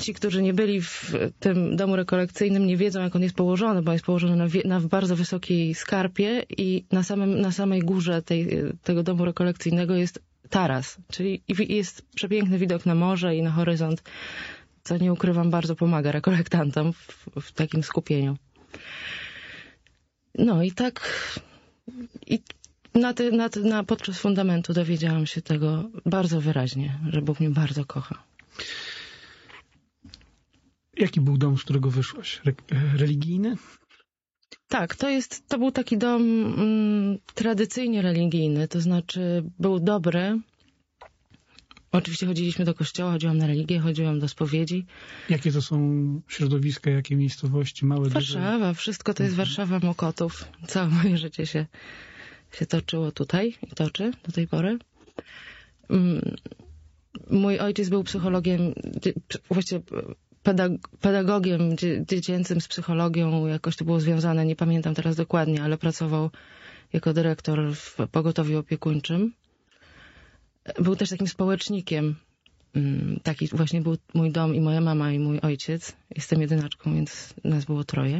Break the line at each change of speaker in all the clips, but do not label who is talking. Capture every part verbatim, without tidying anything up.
ci, którzy nie byli w tym domu rekolekcyjnym, nie wiedzą, jak on jest położony, bo jest położony na, wie, na bardzo wysokiej skarpie i na, samym, na samej górze tej, tego domu rekolekcyjnego jest taras, czyli jest przepiękny widok na morze i na horyzont, co nie ukrywam, bardzo pomaga rekolektantom w, w takim skupieniu. No i tak i na, ty, na, na podczas fundamentu dowiedziałam się tego bardzo wyraźnie, że Bóg mnie bardzo kocha.
Jaki był dom, z którego wyszłaś? Re, religijny?
Tak, to jest, to był taki dom mm, tradycyjnie religijny, to znaczy był dobry. Oczywiście chodziliśmy do kościoła, chodziłam na religię, chodziłam do spowiedzi.
Jakie to są środowiska, jakie miejscowości, małe?
Warszawa, duże? Wszystko to jest mhm. Warszawa, Mokotów. Całe moje życie się, się toczyło tutaj i toczy do tej pory. Mój ojciec był psychologiem, właściwie pedagogiem dziecięcym z psychologią, jakoś to było związane, nie pamiętam teraz dokładnie, ale pracował jako dyrektor w pogotowiu opiekuńczym. Był też takim społecznikiem. Taki właśnie był mój dom i moja mama i mój ojciec. Jestem jedynaczką, więc nas było troje.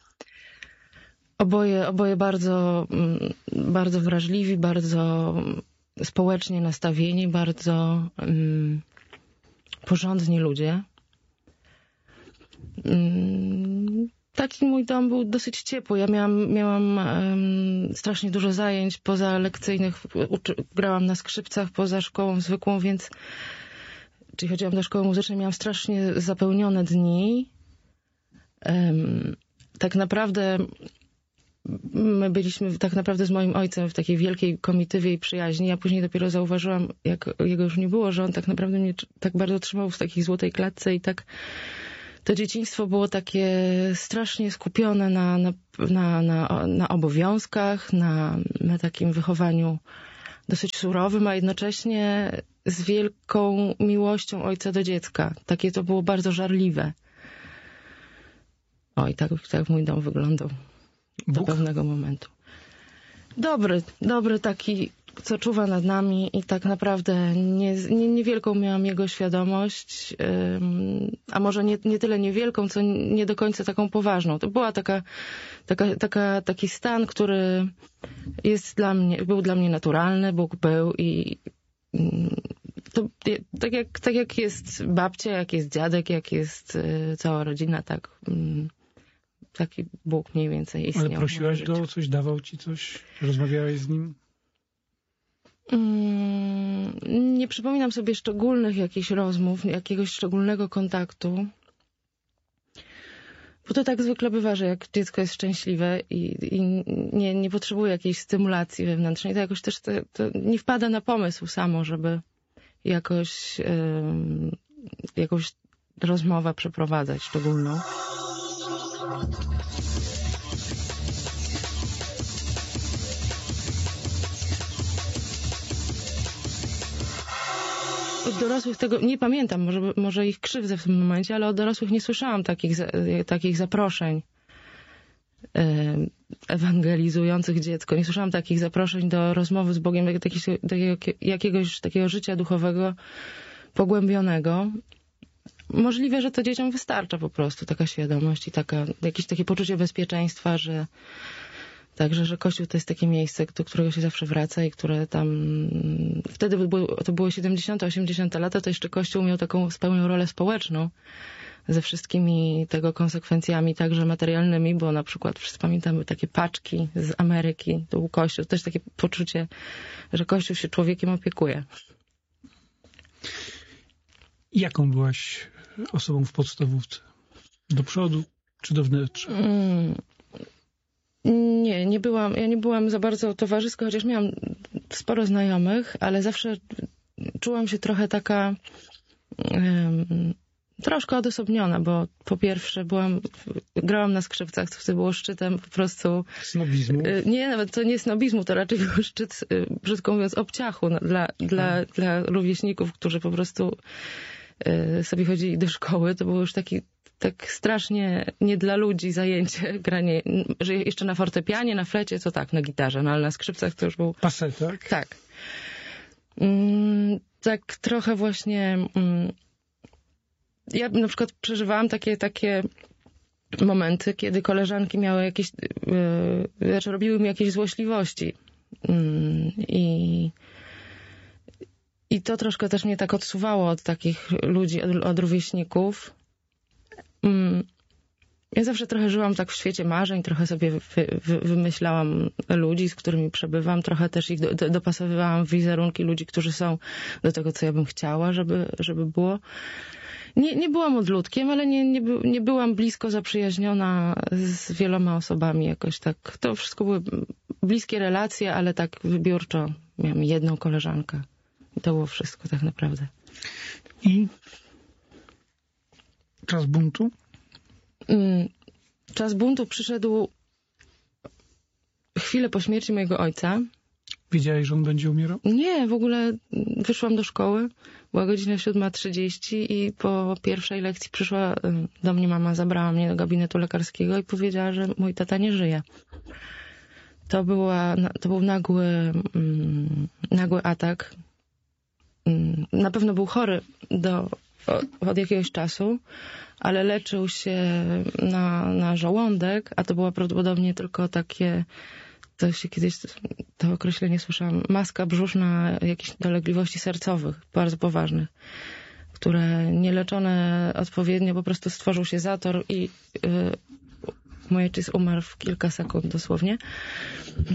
Oboje, oboje bardzo, bardzo wrażliwi, bardzo społecznie nastawieni, bardzo um, porządni ludzie. Um, taki mój dom był dosyć ciepły. Ja miałam, miałam um, strasznie dużo zajęć pozalekcyjnych. Uczy, grałam na skrzypcach poza szkołą zwykłą, więc czyli chodziłam do szkoły muzycznej, miałam strasznie zapełnione dni. Um, tak naprawdę my byliśmy tak naprawdę z moim ojcem w takiej wielkiej komitywie i przyjaźni. Ja później dopiero zauważyłam, jak jego już nie było, że on tak naprawdę mnie tak bardzo trzymał w takiej złotej klatce i tak to dzieciństwo było takie strasznie skupione na, na, na, na, na obowiązkach, na, na takim wychowaniu dosyć surowym, a jednocześnie z wielką miłością ojca do dziecka. Takie to było bardzo żarliwe. O, i tak, tak mój dom wyglądał do
Bóg?
pewnego momentu. Dobry, dobry taki, co czuwa nad nami i tak naprawdę nie, nie, niewielką miałam jego świadomość, um, a może nie, nie tyle niewielką, co nie do końca taką poważną. To była taka, taka, taka, taki stan, który jest dla mnie, był dla mnie naturalny, Bóg był i um, to, tak, jak, tak jak jest babcia, jak jest dziadek, jak jest y, cała rodzina, tak um, taki Bóg mniej więcej istniał.
Ale prosiłaś go o coś, dawał ci coś? Rozmawiałeś z nim?
Mm, nie przypominam sobie szczególnych jakichś rozmów, jakiegoś szczególnego kontaktu. Bo to tak zwykle bywa, że jak dziecko jest szczęśliwe i, i nie, nie potrzebuje jakiejś stymulacji wewnętrznej, to jakoś też to, to nie wpada na pomysł samo, żeby jakoś yy, jakąś rozmowę przeprowadzać szczególną. Od dorosłych tego, nie pamiętam, może, może ich krzywdzę w tym momencie, ale od dorosłych nie słyszałam takich, takich zaproszeń ewangelizujących dziecko. Nie słyszałam takich zaproszeń do rozmowy z Bogiem, do, do jakiegoś takiego życia duchowego pogłębionego. Możliwe, że to dzieciom wystarcza po prostu taka świadomość i taka, jakieś takie poczucie bezpieczeństwa, że także, że Kościół to jest takie miejsce, do którego się zawsze wraca i które tam... Wtedy było, to było siedemdziesiąte, osiemdziesiąte lata, to jeszcze Kościół miał taką pełną rolę społeczną ze wszystkimi tego konsekwencjami także materialnymi, bo na przykład wszyscy pamiętamy takie paczki z Ameryki, to był Kościół, też takie poczucie, że Kościół się człowiekiem opiekuje.
Jaką byłaś osobą w podstawówce? Do przodu czy do wnętrza?
Mm. Nie, nie byłam, ja nie byłam za bardzo towarzyska, chociaż miałam sporo znajomych, ale zawsze czułam się trochę taka um, troszkę odosobniona, bo po pierwsze byłam, grałam na skrzypcach, co wtedy było szczytem po prostu...
Snobizmu?
Nie, nawet to nie snobizmu, to raczej był szczyt, brzydko mówiąc, obciachu no, dla, dla, dla rówieśników, którzy po prostu y, sobie chodzili do szkoły. To było już taki tak strasznie nie dla ludzi zajęcie, granie, że jeszcze na fortepianie, na flecie, to tak, na gitarze, no ale na skrzypcach to już był...
Pasę, tak?
Tak. Mm, tak trochę właśnie... Mm, ja na przykład przeżywałam takie, takie momenty, kiedy koleżanki miały jakieś, yy, znaczy robiły mi jakieś złośliwości. Yy, I I to troszkę też mnie tak odsuwało od takich ludzi, od, od rówieśników. Yy. Ja zawsze trochę żyłam tak w świecie marzeń, trochę sobie wy, wy, wymyślałam ludzi, z którymi przebywam, trochę też ich do, do, dopasowywałam w wizerunki ludzi, którzy są do tego, co ja bym chciała, żeby, żeby było. Nie, nie byłam odludkiem, ale nie, nie, by, nie byłam blisko zaprzyjaźniona z wieloma osobami jakoś tak. To wszystko były bliskie relacje, ale tak wybiórczo. Miałam jedną koleżankę. I to było wszystko tak naprawdę.
I czas buntu?
Czas buntu przyszedł chwilę po śmierci mojego ojca.
Wiedziałeś, że on będzie umierał?
Nie, w ogóle wyszłam do szkoły, była godzina siódma trzydzieści i po pierwszej lekcji przyszła do mnie mama, zabrała mnie do gabinetu lekarskiego i powiedziała, że mój tata nie żyje. To, była, to był nagły, nagły atak. Na pewno był chory do, od jakiegoś czasu, ale leczył się na, na żołądek, a to było prawdopodobnie tylko takie, to się kiedyś, to określenie słyszałam, maska brzuszna jakichś dolegliwości sercowych, bardzo poważnych, które nieleczone odpowiednio po prostu stworzył się zator i yy, mój ojciec umarł w kilka sekund dosłownie.